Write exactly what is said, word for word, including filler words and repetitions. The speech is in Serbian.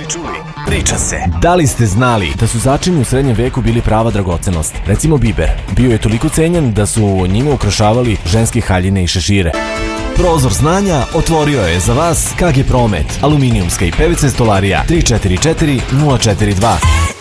čuli, priča se. Da li ste znali da su začini u srednjem veku bili prava dragocenost? Recimo biber. Bio je toliko cenjen da su njime ukrašavali ženske haljine i šešire. Prozor znanja otvorio je za vas K G Promet, aluminijumska i P V C stolarija tri četiri četiri nula četiri dva.